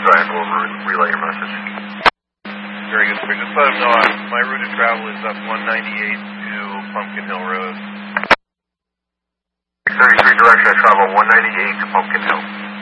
side, and we'll relay your message. Very good, sir. Just let him know my route of travel is up 198 to Pumpkin Hill Road. 633 direction, I travel 198 to Pumpkin Hill.